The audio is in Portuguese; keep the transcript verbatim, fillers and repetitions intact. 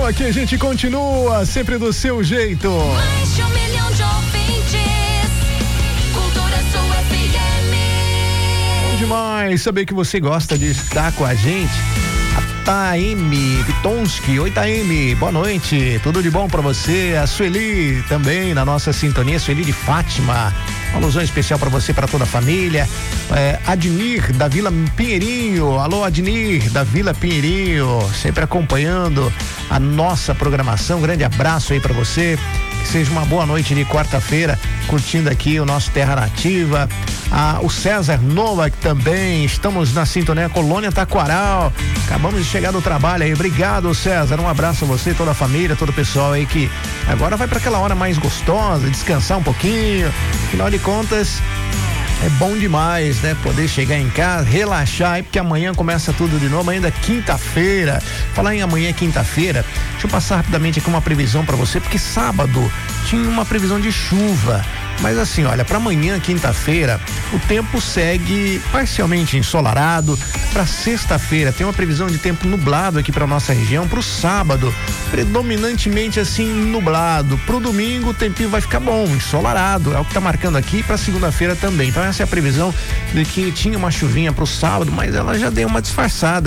aqui a gente continua, sempre do seu jeito. Mais de um milhão de ouvintes, Cultura Sul F M. Bom demais saber que você gosta de estar com a gente. A Taeme Vitonski, oi Taeme, boa noite, tudo de bom pra você? A Sueli também na nossa sintonia, Sueli de Fátima, uma alusão especial pra você, pra toda a família. É, Adnir da Vila Pinheirinho, alô Adnir da Vila Pinheirinho, sempre acompanhando a nossa programação, grande abraço aí pra você, que seja uma boa noite de quarta-feira, curtindo aqui o nosso Terra Nativa. Ah, o César Novak também, estamos na sintonia Colônia Taquaral, acabamos de chegar do trabalho aí, obrigado César, um abraço a você, toda a família, todo o pessoal aí que agora vai para aquela hora mais gostosa, descansar um pouquinho, afinal de contas é bom demais, né? Poder chegar em casa, relaxar aí, porque amanhã começa tudo de novo, ainda quinta-feira. Falar em amanhã, quinta-feira, deixa eu passar rapidamente aqui uma previsão para você, porque sábado tinha uma previsão de chuva. Mas assim, olha, para amanhã, quinta-feira, o tempo segue parcialmente ensolarado. Para sexta-feira tem uma previsão de tempo nublado aqui para nossa região. Para o sábado, predominantemente assim nublado. Para o domingo o tempinho vai ficar bom, ensolarado. É o que tá marcando aqui. Para segunda-feira também. Então essa é a previsão de que tinha uma chuvinha para o sábado, mas ela já deu uma disfarçada